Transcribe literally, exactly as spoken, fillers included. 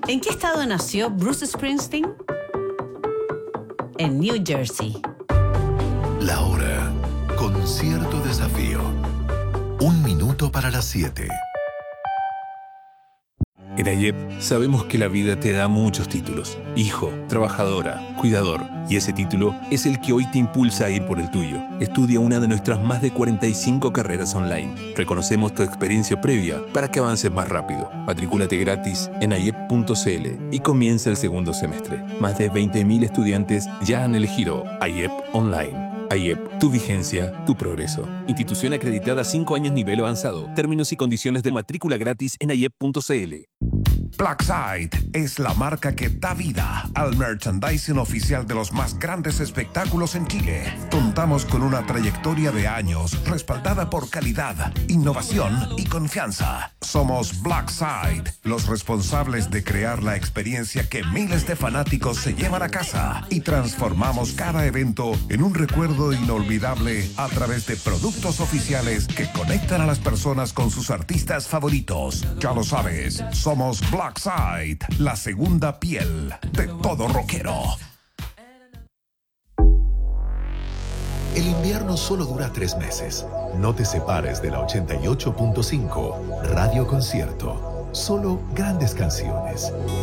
¿En qué estado nació Bruce Springsteen? En New Jersey. La hora, con cierto desafío. Un minuto para las siete. En AYEP sabemos que la vida te da muchos títulos. Hijo, trabajadora, cuidador. Y ese título es el que hoy te impulsa a ir por el tuyo. Estudia una de nuestras más de cuarenta y cinco carreras online. Reconocemos tu experiencia previa para que avances más rápido. Matricúlate gratis en ayep punto c l y comienza el segundo semestre. Más de veinte mil estudiantes ya han elegido AYEP Online. AYEP, tu vigencia, tu progreso. Institución acreditada cinco años nivel avanzado. Términos y condiciones de matrícula gratis en ayep punto c l. Blackside es la marca que da vida al merchandising oficial de los más grandes espectáculos en Chile. Contamos con una trayectoria de años respaldada por calidad, innovación y confianza. Somos Blackside, los responsables de crear la experiencia que miles de fanáticos se llevan a casa, y transformamos cada evento en un recuerdo inolvidable a través de productos oficiales que conectan a las personas con sus artistas favoritos. Ya lo sabes, somos Blackside, la segunda piel de todo rockero. El invierno solo dura tres meses. No te separes de la ochenta y ocho punto cinco Radio Concierto. Solo grandes canciones.